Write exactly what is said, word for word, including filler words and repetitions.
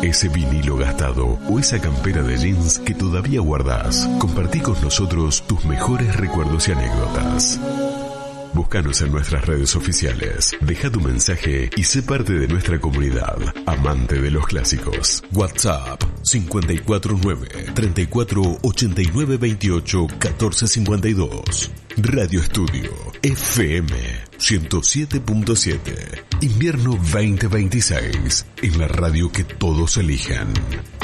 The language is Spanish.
ese vinilo gastado o esa campera de jeans que todavía guardás. Compartí con nosotros tus mejores recuerdos y anécdotas. Búscanos en nuestras redes oficiales, deja tu mensaje y sé parte de nuestra comunidad, amante de los clásicos. WhatsApp cinco cuatro nueve, treinta y cuatro, ochenta y nueve, veintiocho, catorce cincuenta y dos. Radio Estudio F M ciento siete punto siete. Invierno veinte veintiséis, en la radio que todos eligen.